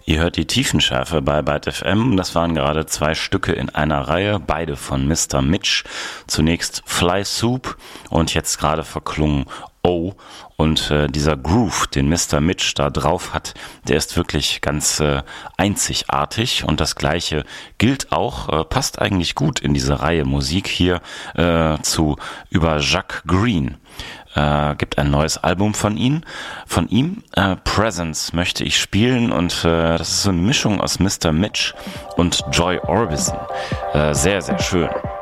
Ihr hört die Tiefenschärfe bei Byte FM. Das waren gerade 2 Stücke in einer Reihe, beide von Mr. Mitch. Zunächst Fly Soup und jetzt gerade verklungen Oh. Und dieser Groove, den Mr. Mitch da drauf hat, der ist wirklich ganz einzigartig. Und das Gleiche gilt auch, passt eigentlich gut in diese Reihe Musik hier über Jacques Green. Gibt ein neues Album von ihm. Presence möchte ich spielen und das ist so eine Mischung aus Mr. Mitch und Joy Orbison. Sehr, sehr schön.